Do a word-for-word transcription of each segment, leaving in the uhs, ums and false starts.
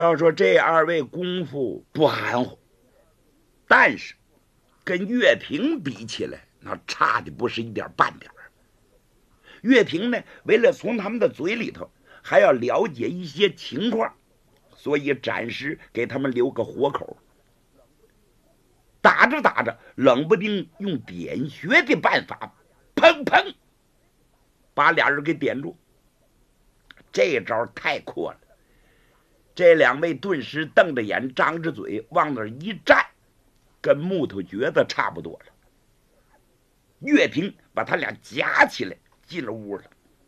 要说这二位功夫不含糊，但是跟岳平比起来，那差的不是一点半点。岳平呢，为了从他们的嘴里头还要了解一些情况，所以暂时给他们留个活口。打着打着，冷不丁用点穴的办法，砰砰，把俩人给点住。这招太阔了，这两位顿时瞪着眼，张着嘴，往那儿一站，跟木头橛子差不多了。岳平把他俩夹起来，进了屋了，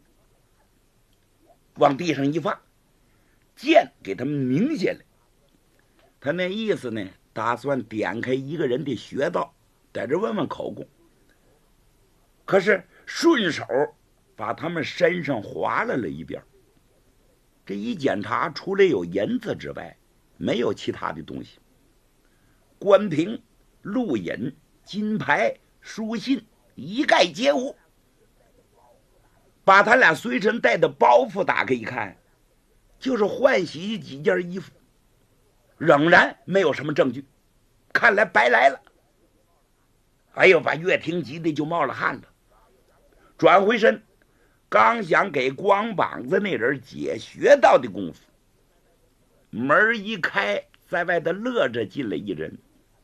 往地上一放，剑给他们拧下来。他那意思呢，打算点开一个人的穴道，在这问问口供。可是顺手把他们身上划拉了一遍，这一检查，除了有银子之外，没有其他的东西。关平、录引、金牌、书信一概皆无。把他俩随身带的包袱打开一看，就是换洗几件衣服，仍然没有什么证据，看来白来了。哎呦，把岳霆急的就冒了汗了。转回身，刚想给光膀子那人解穴道的功夫，门一开，在外头乐着进来一人。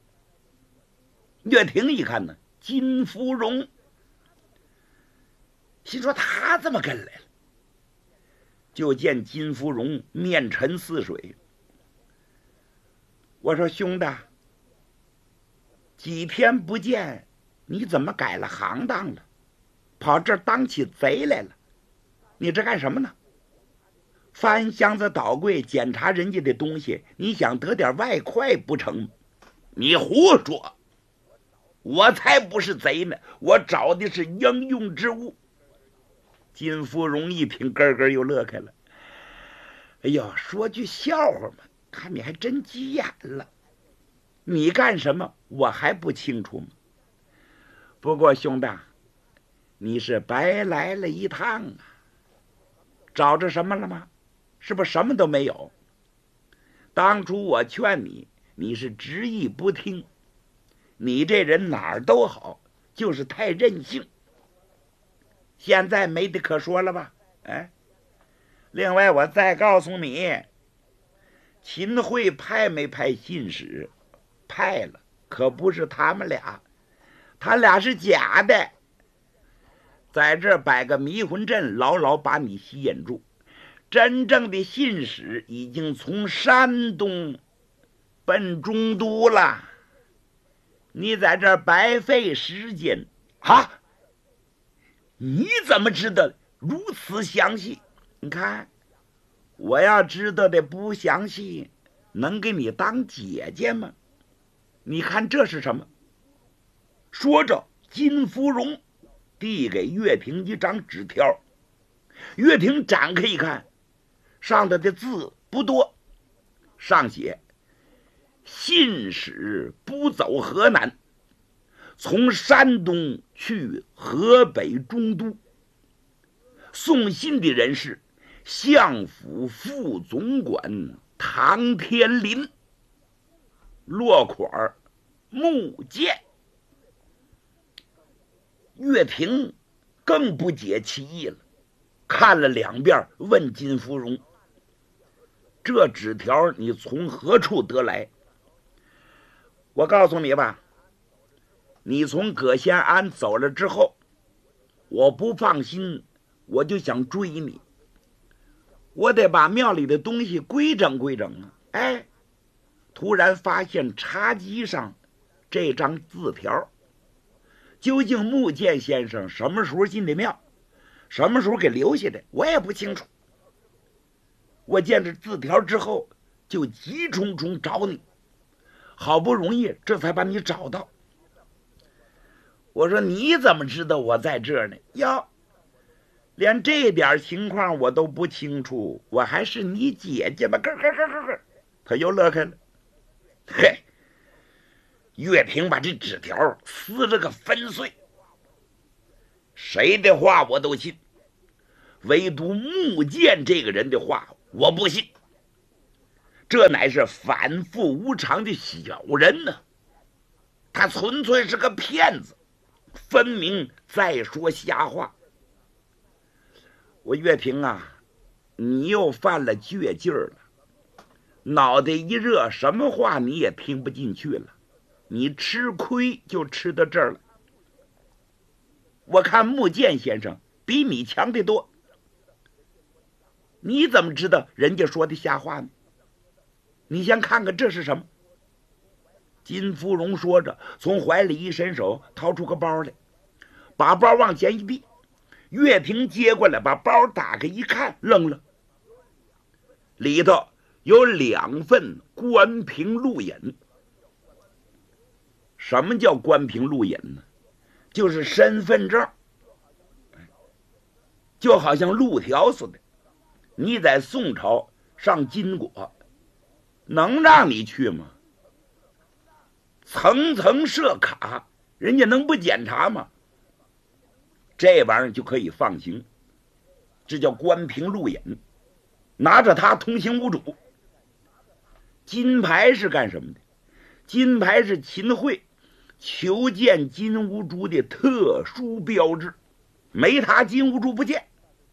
岳霆一看呢，金芙蓉，心说他怎么跟来了？就见金芙蓉面沉似水。我说兄弟，几天不见，你怎么改了行当了？跑这儿当起贼来了？你这干什么呢？翻箱子倒柜检查人家的东西，你想得点外快不成？你胡说！我才不是贼呢，我找的是应用之物。金芙蓉一听，咯咯又乐开了。哎呦，说句笑话嘛，看你还真急眼了。你干什么我还不清楚吗？不过兄弟，你是白来了一趟啊。找着什么了吗？是不是什么都没有？当初我劝你，你是执意不听。你这人哪儿都好，就是太任性。现在没得可说了吧？哎，另外我再告诉你，秦桧派没派信使？派了，可不是他们俩，他俩是假的，在这摆个迷魂阵，牢牢把你吸引住。真正的信使已经从山东奔中都了，你在这白费时间啊！你怎么知道如此详细？你看，我要知道的不详细，能给你当姐姐吗？你看这是什么？说着，金芙蓉递给岳霆一张纸条。岳霆展开一看，上头的字不多，上写：信使不走河南，从山东去河北中都。送信的人是相府副总管唐天林，落款木剑。岳霆更不解其意了，看了两遍，问金芙蓉：这纸条你从何处得来？我告诉你吧，你从葛仙安走了之后，我不放心，我就想追你，我得把庙里的东西规整规整啊！哎，突然发现茶几上这张字条，究竟木剑先生什么时候进的庙，什么时候给留下的，我也不清楚。我见这字条之后，就急冲冲找你，好不容易这才把你找到。我说你怎么知道我在这儿呢？哟，连这点情况我都不清楚，我还是你姐姐吗？咯咯咯咯咯，他又乐开了。嘿，岳霆把这纸条撕了个粉碎。谁的话我都信，唯独木剑这个人的话我不信。 这乃是反复无常的小人呢、啊，他纯粹是个骗子，分明在说瞎话。我岳平啊，你又犯了倔劲儿了，脑袋一热，什么话你也听不进去了，你吃亏就吃到这儿了。我看穆剑先生比你强得多，你怎么知道人家说的瞎话呢？你先看看这是什么。金芙蓉说着，从怀里一伸手，掏出个包来，把包往前一递。岳平接过来，把包打开一看，愣了，里头有两份关平录引。什么叫关平录引呢？就是身份证，就好像路条似的。你在宋朝上金国，能让你去吗？层层设卡，人家能不检查吗？这玩意儿就可以放行，这叫关平录引，拿着它通行无阻。金牌是干什么的？金牌是秦桧求见金兀术的特殊标志，没它金兀术不见，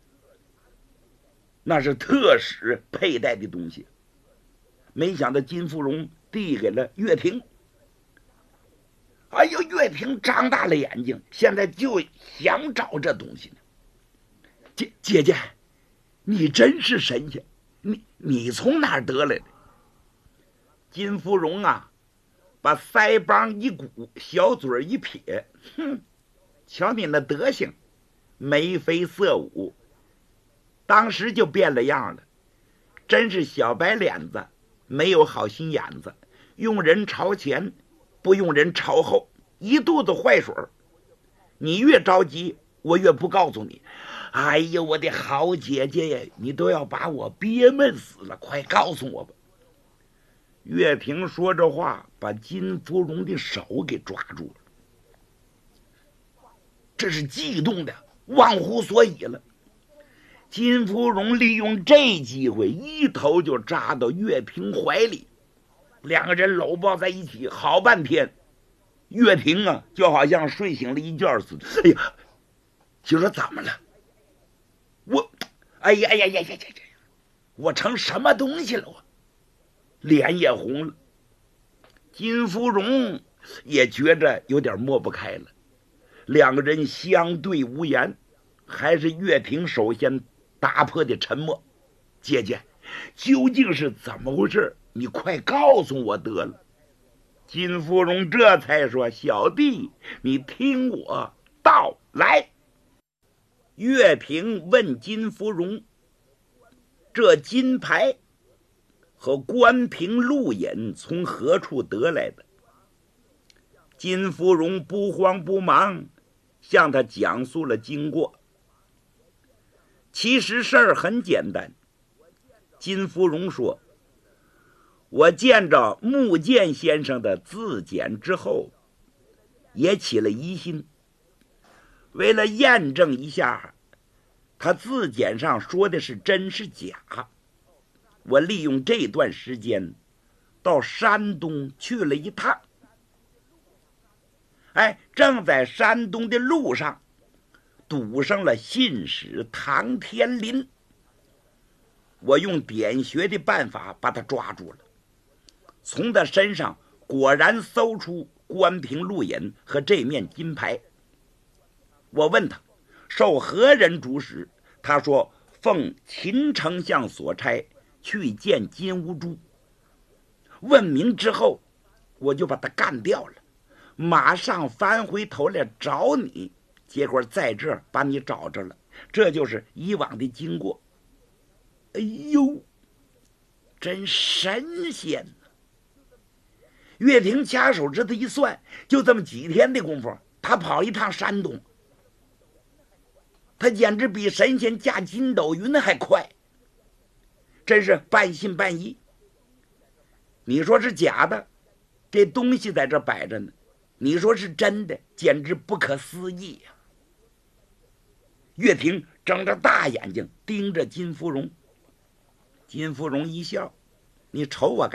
那是特使佩戴的东西。没想到金芙蓉递给了岳平，哎呦，岳平张大了眼睛，现在就想找这东西呢。姐姐姐，你真是神仙，你你从哪儿得来的？金芙蓉啊，把腮帮一鼓，小嘴一撇，哼，瞧你那德行，眉飞色舞，当时就变了样了，真是小白脸子，没有好心眼子，用人朝前，不用人朝后，一肚子坏水。你越着急，我越不告诉你。哎呀，我的好姐姐呀，你都要把我憋闷死了，快告诉我吧。岳平说这话，把金芙蓉的手给抓住了，这是激动的忘乎所以了。金芙蓉利用这机会，一头就扎到岳平怀里，两个人搂抱在一起好半天。岳平啊，就好像睡醒了一觉似的。哎呀，就说怎么了？我，哎呀哎呀呀呀呀呀！我成什么东西了？我脸也红了。金芙蓉也觉着有点抹不开了，两个人相对无言，还是岳平首先打破的沉默。姐姐，究竟是怎么回事？你快告诉我得了。金芙蓉这才说：“小弟，你听我道来。”岳平问金芙蓉：“这金牌和关平录引从何处得来的？”金芙蓉不慌不忙向他讲述了经过。其实事儿很简单，金芙蓉说：“我见着穆剑先生的字简之后，也起了疑心。为了验证一下他字简上说的是真是假，我利用这段时间到山东去了一趟。哎，正在山东的路上堵上了信使唐天林，我用点穴的办法把他抓住了，从他身上果然搜出关平录引和这面金牌。我问他受何人主使，他说奉秦丞相所差去见金兀术。问明之后，我就把他干掉了，马上翻回头来找你，结果在这儿把你找着了，这就是以往的经过。哎呦，真神仙啊！岳平掐手指头一算，就这么几天的功夫，他跑一趟山东，他简直比神仙驾筋斗云还快，真是半信半疑。你说是假的，这东西在这摆着呢；你说是真的，简直不可思议呀、啊！岳平睁着大眼睛盯着金芙蓉，金芙蓉一笑：“ 你瞅我